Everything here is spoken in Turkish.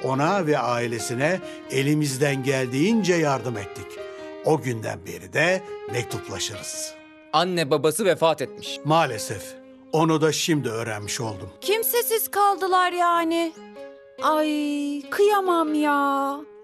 ona ve ailesine elimizden geldiğince yardım ettik. O günden beri de mektuplaşırız. Anne babası vefat etmiş. Maalesef onu da şimdi öğrenmiş oldum. Kimsesiz kaldılar yani. Ay kıyamam ya.